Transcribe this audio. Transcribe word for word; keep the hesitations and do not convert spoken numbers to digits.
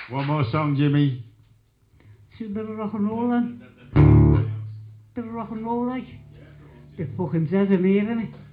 One more song, Jimmy. See a bit of rock and roll then. Bit of rock and roll like. The fucking dead in here, innit?